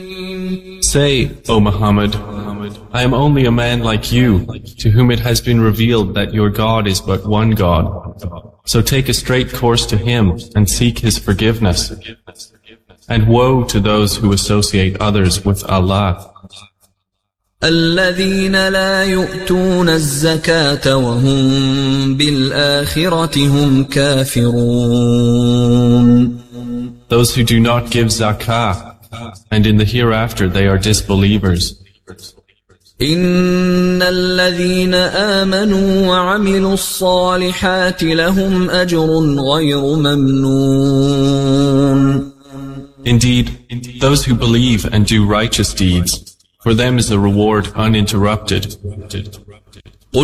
Say, O Muhammad, I am only a man like you, to whom it has been revealed that your God is but one God. So take a straight course to Him and seek His forgiveness. And woe to those who associate others with Allah. الذين لا يؤتون الزكاة وهم بالآخرة هم كافرون. Those who do not give zakah, and in the hereafter they are disbelievers. إن الذين آمنوا وعملوا الصالحات لهم أجر غير ممنون. Indeed, those who believe and do righteous deeds, for them is a reward uninterrupted.